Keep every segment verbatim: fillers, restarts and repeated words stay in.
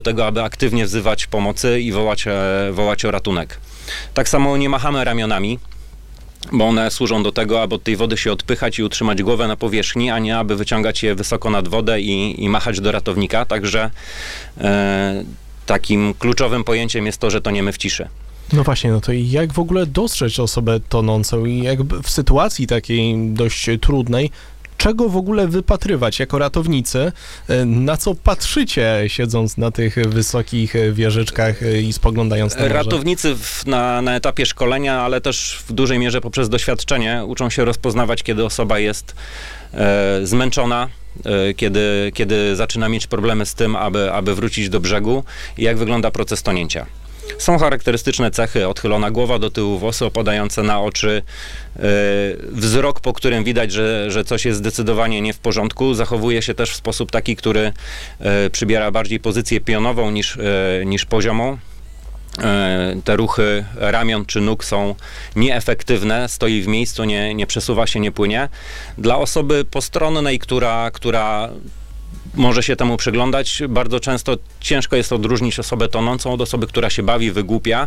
tego, aby aktywnie wzywać pomocy i wołać, wołać o ratunek. Tak samo nie machamy ramionami, bo one służą do tego, aby od tej wody się odpychać i utrzymać głowę na powierzchni, a nie aby wyciągać je wysoko nad wodę i, i machać do ratownika. Także e, takim kluczowym pojęciem jest to, że toniemy w ciszy. No właśnie, no to jak w ogóle dostrzec osobę tonącą i jakby w sytuacji takiej dość trudnej, czego w ogóle wypatrywać jako ratownicy, na co patrzycie, siedząc na tych wysokich wieżyczkach i spoglądając na morze? Ratownicy w, na, na etapie szkolenia, ale też w dużej mierze poprzez doświadczenie uczą się rozpoznawać, kiedy osoba jest e, zmęczona, e, kiedy, kiedy zaczyna mieć problemy z tym, aby, aby wrócić do brzegu i jak wygląda proces tonięcia. Są charakterystyczne cechy: odchylona głowa do tyłu, włosy opadające na oczy, yy, wzrok, po którym widać, że, że coś jest zdecydowanie nie w porządku. Zachowuje się też w sposób taki, który yy, przybiera bardziej pozycję pionową niż, yy, niż poziomą. Yy, te ruchy ramion czy nóg są nieefektywne, stoi w miejscu, nie, nie przesuwa się, nie płynie. Dla osoby postronnej, która, która może się temu przyglądać, bardzo często ciężko jest odróżnić osobę tonącą od osoby, która się bawi, wygłupia.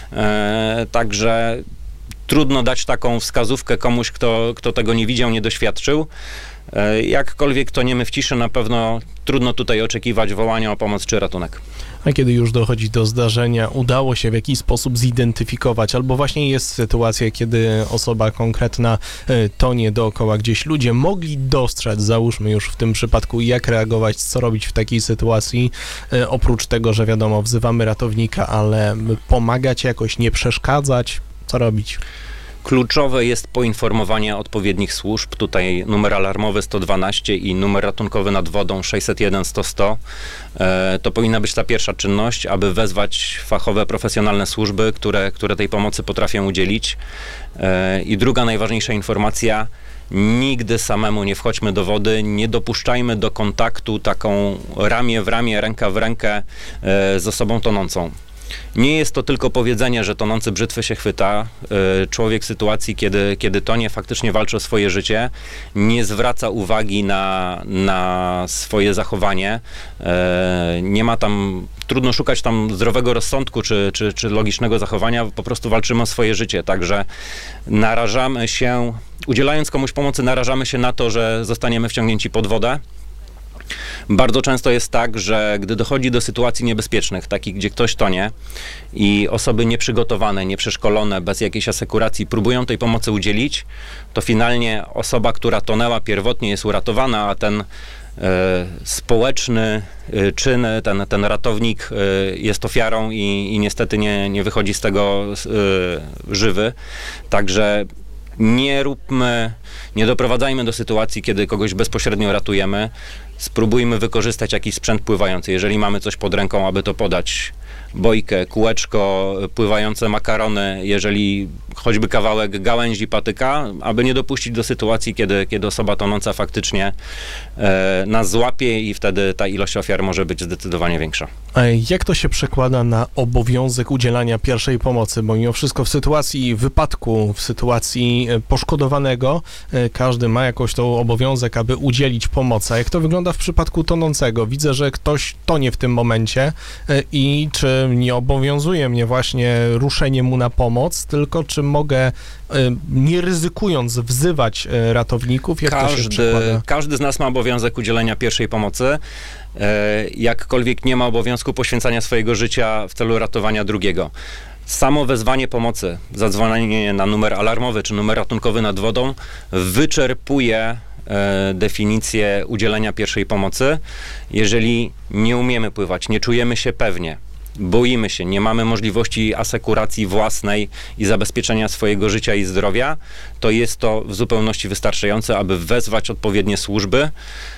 E, także trudno dać taką wskazówkę komuś, kto, kto tego nie widział, nie doświadczył. E, jakkolwiek toniemy w ciszy, na pewno trudno tutaj oczekiwać wołania o pomoc czy ratunek. A kiedy już dochodzi do zdarzenia, udało się w jakiś sposób zidentyfikować, albo właśnie jest sytuacja, kiedy osoba konkretna tonie dookoła, gdzieś ludzie mogli dostrzec, załóżmy już w tym przypadku, jak reagować, co robić w takiej sytuacji, oprócz tego, że wiadomo, wzywamy ratownika, ale pomagać jakoś, nie przeszkadzać, co robić? Kluczowe jest poinformowanie odpowiednich służb. Tutaj numer alarmowy sto dwanaście i numer ratunkowy nad wodą sześćset jeden sto sto. E, to powinna być ta pierwsza czynność, aby wezwać fachowe, profesjonalne służby, które, które tej pomocy potrafią udzielić. E, I druga najważniejsza informacja: nigdy samemu nie wchodźmy do wody, nie dopuszczajmy do kontaktu taką ramię w ramię, ręka w rękę e, z osobą tonącą. Nie jest to tylko powiedzenie, że tonący brzytwy się chwyta. Człowiek w sytuacji, kiedy, kiedy tonie, faktycznie walczy o swoje życie, nie zwraca uwagi na, na swoje zachowanie. Nie ma tam, trudno szukać tam zdrowego rozsądku czy, czy, czy logicznego zachowania, po prostu walczymy o swoje życie. Także narażamy się, udzielając komuś pomocy, narażamy się na to, że zostaniemy wciągnięci pod wodę. Bardzo często jest tak, że gdy dochodzi do sytuacji niebezpiecznych, takich, gdzie ktoś tonie i osoby nieprzygotowane, nieprzeszkolone, bez jakiejś asekuracji próbują tej pomocy udzielić, to finalnie osoba, która tonęła pierwotnie, jest uratowana, a ten e, społeczny e, czyn, ten, ten ratownik e, jest ofiarą i, i niestety nie, nie wychodzi z tego e, żywy. Także nie róbmy, nie doprowadzajmy do sytuacji, kiedy kogoś bezpośrednio ratujemy. Spróbujmy wykorzystać jakiś sprzęt pływający. Jeżeli mamy coś pod ręką, aby to podać, bojkę, kółeczko, pływające makarony, jeżeli choćby kawałek gałęzi, patyka, aby nie dopuścić do sytuacji, kiedy, kiedy osoba tonąca faktycznie e, nas złapie i wtedy ta ilość ofiar może być zdecydowanie większa. A jak to się przekłada na obowiązek udzielania pierwszej pomocy? Bo mimo wszystko w sytuacji wypadku, w sytuacji poszkodowanego, każdy ma jakoś to obowiązek, aby udzielić pomocy. A jak to wygląda w przypadku tonącego? Widzę, że ktoś tonie w tym momencie i czy nie obowiązuje mnie właśnie ruszenie mu na pomoc, tylko czy mogę, nie ryzykując, wzywać ratowników? Jak każdy, to się przekłada? Każdy z nas ma obowiązek udzielenia pierwszej pomocy. Jakkolwiek nie ma obowiązku poświęcania swojego życia w celu ratowania drugiego. Samo wezwanie pomocy, zadzwonienie na numer alarmowy czy numer ratunkowy nad wodą wyczerpuje e, definicję udzielenia pierwszej pomocy. Jeżeli nie umiemy pływać, nie czujemy się pewnie, boimy się, nie mamy możliwości asekuracji własnej i zabezpieczenia swojego życia i zdrowia, to jest to w zupełności wystarczające, aby wezwać odpowiednie służby.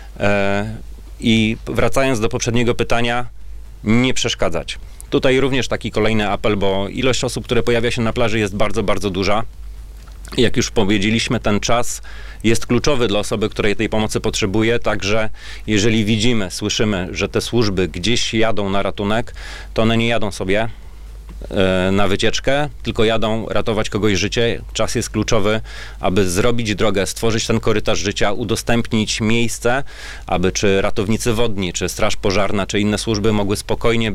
E, I wracając do poprzedniego pytania, nie przeszkadzać. Tutaj również taki kolejny apel, bo ilość osób, które pojawia się na plaży, jest bardzo, bardzo duża. Jak już powiedzieliśmy, ten czas jest kluczowy dla osoby, której tej pomocy potrzebuje, także jeżeli widzimy, słyszymy, że te służby gdzieś jadą na ratunek, to one nie jadą sobie, e, na wycieczkę, tylko jadą ratować kogoś życie. Czas jest kluczowy, aby zrobić drogę, stworzyć ten korytarz życia, udostępnić miejsce, aby czy ratownicy wodni, czy straż pożarna, czy inne służby mogły spokojnie